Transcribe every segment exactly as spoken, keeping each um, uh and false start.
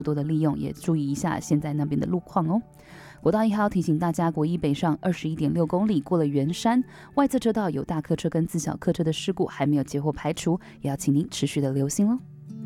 多的利用，也注意一下现在那边的路况哦。国道一号提醒大家，国一北上二十一点六公里，过了圆山，外侧车道有大客车跟自小客车的事故还没有结果排除，也要请您持续的留心咯。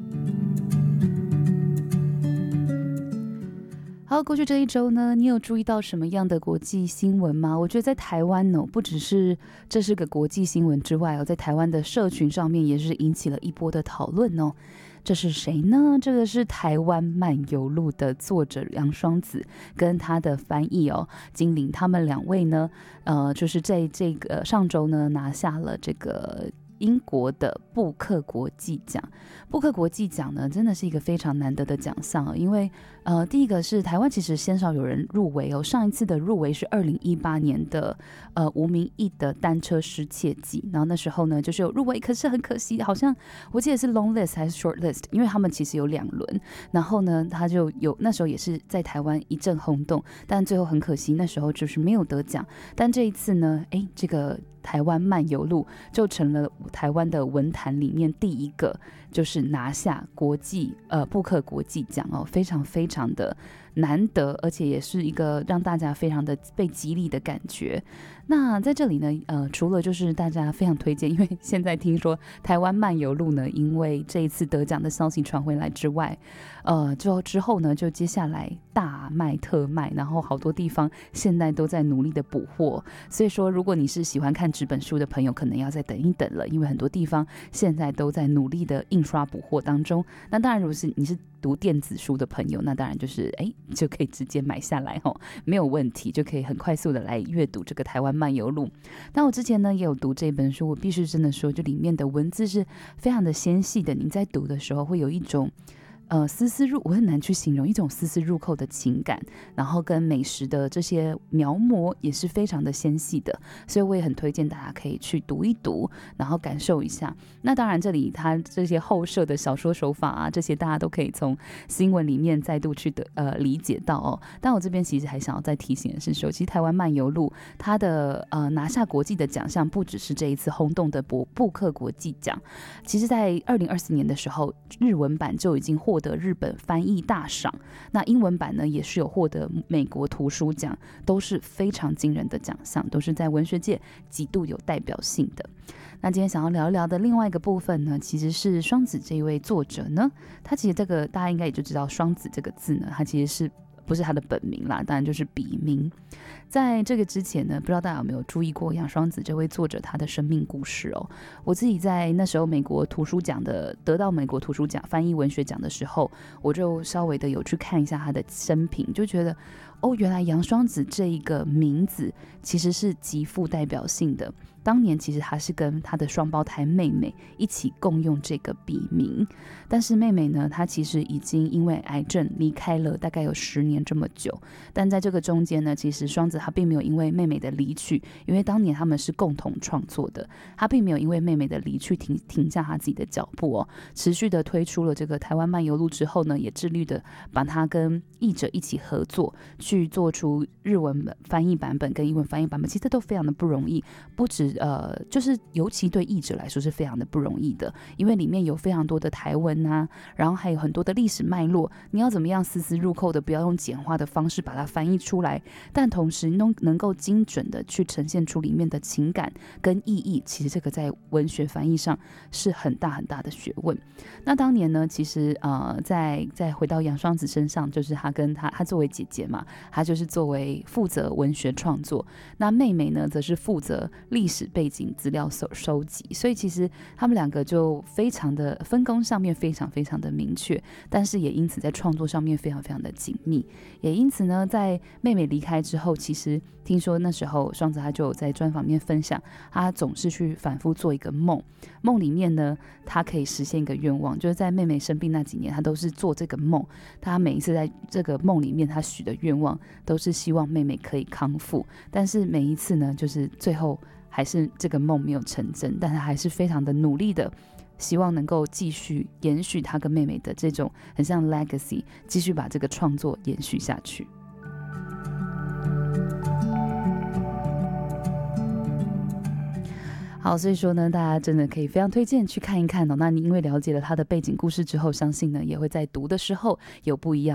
好，过去这一周呢，你有注意到什么样的国际新闻吗？我觉得在台湾呢、哦，不只是这是个国际新闻之外哦，在台湾的社群上面也是引起了一波的讨论哦。这是谁呢？这个是台湾漫游录的作者杨双子跟他的翻译哦金玲，他们两位呢，呃，就是在这个上周呢拿下了这个英国的布克国际奖。布克国际奖呢，真的是一个非常难得的奖项、哦、因为呃，第一个是台湾其实鲜少有人入围哦，上一次的入围是二零一八年的呃吴明义的单车失窃记，然后那时候呢就是有入围，可是很可惜，好像我记得是 long list 还是 short list， 因为他们其实有两轮，然后呢他就有那时候也是在台湾一阵轰动，但最后很可惜那时候就是没有得奖。但这一次呢，哎，这个台湾漫游录就成了台湾的文坛里面第一个就是拿下国际呃布克国际奖哦，非常非常的难得，而且也是一个让大家非常的被激励的感觉。那在这里呢，呃，除了就是大家非常推荐，因为现在听说台湾漫游录呢，因为这一次得奖的消息传回来之外，呃，就之后呢，就接下来大卖特卖，然后好多地方现在都在努力的补货，所以说如果你是喜欢看纸本书的朋友，可能要再等一等了，因为很多地方现在都在努力的印刷补货当中。那当然，如果是你是读电子书的朋友，那当然就是哎，就可以直接买下来哦，没有问题，就可以很快速的来阅读这个台湾漫游录。那我之前呢也有读这本书，我必须真的说，就里面的文字是非常的纤细的，你在读的时候会有一种呃，丝丝入，我很难去形容一种丝丝入扣的情感，然后跟美食的这些描摹也是非常的纤细的，所以我也很推荐大家可以去读一读，然后感受一下。那当然，这里它这些后设的小说手法啊，这些大家都可以从新闻里面再度去的呃理解到哦。但我这边其实还想要再提醒的是说，其实台湾漫游录它的呃拿下国际的奖项，不只是这一次轰动的布布克国际奖，其实在二零二四年的时候，日文版就已经获获得日本翻译大赏，那英文版呢也是有获得美国图书奖，都是非常惊人的奖项，都是在文学界极度有代表性的。那今天想要聊一聊的另外一个部分呢，其实是双子这一位作者呢，他其实这个大家应该也就知道，双子这个字呢，他其实是不是他的本名啦，当然就是笔名。在这个之前呢，不知道大家有没有注意过杨双子这位作者他的生命故事哦。我自己在那时候美国图书奖的得到美国图书奖翻译文学奖的时候，我就稍微的有去看一下他的生平，就觉得哦，原来杨双子这一个名字其实是极富代表性的。当年其实他是跟他的双胞胎妹妹一起共用这个笔名，但是妹妹呢，她其实已经因为癌症离开了大概有十年这么久。但在这个中间呢，其实双子她并没有因为妹妹的离去，因为当年他们是共同创作的，她并没有因为妹妹的离去停停下她自己的脚步哦，持续的推出了这个台湾漫游录之后呢，也致力的把它跟译者一起合作，去做出日文翻译版本跟英文翻译版本，其实都非常的不容易，不止呃，就是尤其对译者来说是非常的不容易的，因为里面有非常多的台文啊，然后还有很多的历史脉络，你要怎么样丝丝入扣的，不要用简化的方式把它翻译出来，但同时能能够精准的去呈现出里面的情感跟意义，其实这个在文学翻译上是很大很大的学问。那当年呢，其实呃，在再回到杨双子身上，就是他跟他他作为姐姐嘛，他就是作为负责文学创作，那妹妹呢，则是负责历史背景资料收收集，所以其实他们两个就非常的分工上面非常非常的明确，但是也因此在创作上面非常非常的紧密。也因此呢，在妹妹离开之后，其实听说那时候双子他就有在专访面分享，他总是去反复做一个梦，梦里面呢，他可以实现一个愿望，就是在妹妹生病那几年，他都是做这个梦，他每一次在这个梦里面他许的愿望都是希望妹妹可以康复，但是每一次呢，就是最后还是这个梦没有成真，但他还是非常的努力的希望能够继续延续他跟妹妹的这种很像 legacy， 继续把这个创作延续下去。 好，所以说呢，大家真的可以非常推荐去看一看哦。那你因为了解了他的背景故事之后，相信呢也会在读的时候有不一样